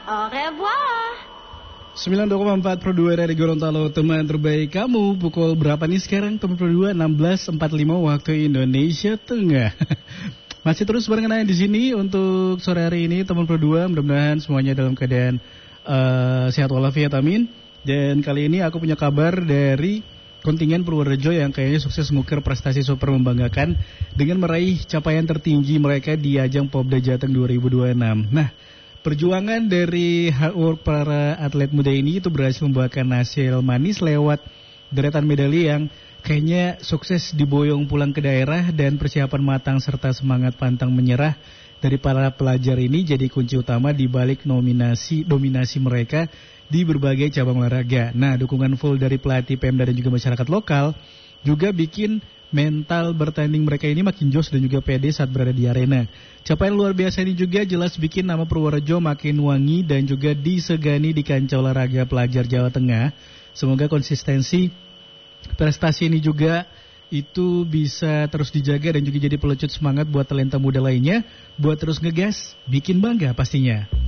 Au revoir. 92,4 Pro 2 dari Gorontalo, teman terbaik kamu. Pukul berapa nih sekarang teman Pro 2? 16.45 waktu Indonesia Tengah. Masih terus barengan di sini untuk sore hari ini teman Pro 2. Mudah-mudahan semuanya dalam keadaan sehat walafiat, amin. Dan kali ini aku punya kabar dari kontingen Purworejo yang kayaknya sukses mengukir prestasi super membanggakan dengan meraih capaian tertinggi mereka di ajang Popda Jateng 2026. Nah, perjuangan dari hard work para atlet muda ini itu berhasil membuahkan hasil manis lewat deretan medali yang kayaknya sukses diboyong pulang ke daerah, dan persiapan matang serta semangat pantang menyerah dari para pelajar ini jadi kunci utama di balik dominasi mereka di berbagai cabang olahraga. Nah, dukungan full dari pelatih Pemda dan juga masyarakat lokal juga bikin mental bertanding mereka ini makin jos dan juga pede saat berada di arena. Capaian luar biasa ini juga jelas bikin nama Purworejo makin wangi dan juga disegani di kancah olahraga pelajar Jawa Tengah. Semoga konsistensi prestasi ini juga itu bisa terus dijaga dan juga jadi pelecut semangat buat talenta muda lainnya buat terus ngegas, bikin bangga pastinya.